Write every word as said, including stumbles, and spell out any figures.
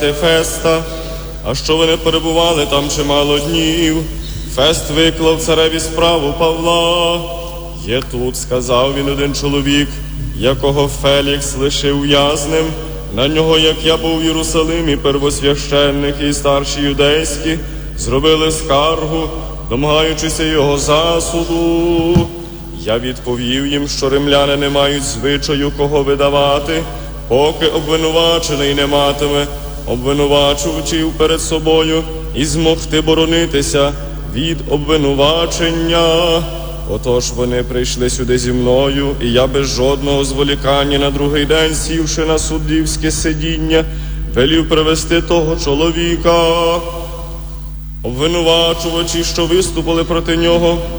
Феста, а що ви не перебували там чимало днів. Фест виклав цареві справу Павла. Є тут, сказав він, один чоловік, якого Фелікс лишив в'язнем. На нього, як я був в Єрусалимі, первосвященники і старші юдейські зробили скаргу, домагаючися його засуду. Я відповів їм, що римляни не мають звичаю кого видавати, поки обвинувачений не матиме обвинувачувачів перед собою і змогти боронитися від обвинувачення. Отож вони прийшли сюди зі мною, і я без жодного зволікання на другий день, сівши на суддівське сидіння, велів привести того чоловіка. Обвинувачувачі, що виступили проти нього,